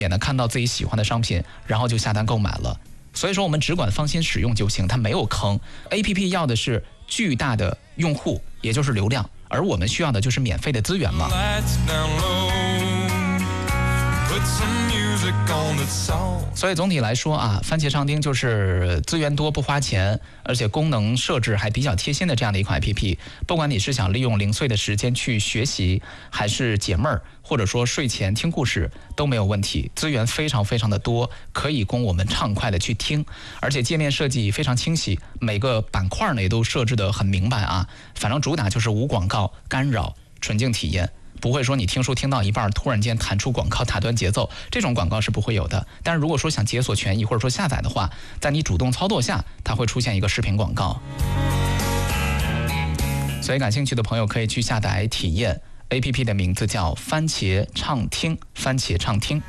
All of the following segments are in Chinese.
也能看到自己喜欢的商品，然后就下单购买了。所以说我们只管放心使用就行，它没有坑。APP 要的是巨大的用户，也就是流量，而我们需要的就是免费的资源嘛。所以总体来说啊，番茄畅听就是资源多不花钱，而且功能设置还比较贴心的这样的一款 APP。不管你是想利用零碎的时间去学习，还是解闷儿，或者说睡前听故事都没有问题，资源非常非常的多，可以供我们畅快的去听，而且界面设计非常清晰，每个板块呢也都设置得很明白啊。反正主打就是无广告干扰，纯净体验。不会说你听书听到一半突然间弹出广告打断节奏，这种广告是不会有的。但是如果说想解锁权益或者说下载的话，在你主动操作下，它会出现一个视频广告。所以感兴趣的朋友可以去下载体验 APP 的名字叫番茄畅听，番茄畅听。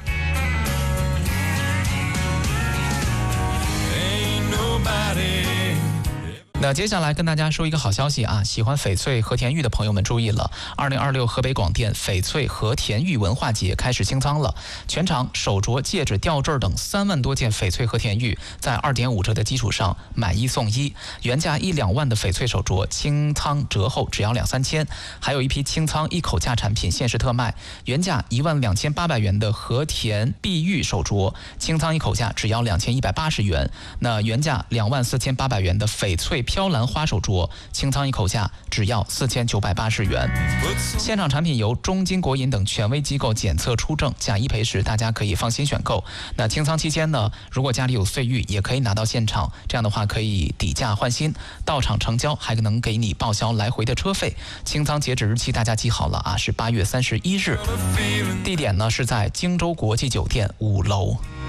那接下来跟大家说一个好消息啊，喜欢翡翠和田玉的朋友们注意了，2026河北广电翡翠和田玉文化节开始清仓了，全场手镯、戒指、吊坠等3万多件翡翠和田玉，在2.5折的基础上买1送1，原价1-2万的翡翠手镯清仓折后只要2-3千，还有一批清仓一口价产品限时特卖，原价12800元的和田碧玉手镯清仓一口价只要2180元，那原价24800元的翡翠飘兰花手镯清仓一口价只要4980元。现场产品由中金国银等权威机构检测出证，假一赔十，大家可以放心选购。那清仓期间呢，如果家里有岁玉，也可以拿到现场，这样的话可以抵价换新，到场成交还能给你报销来回的车费。清仓截止日期大家记好了啊，是8月31日，地点呢是在荆州国际酒店5楼。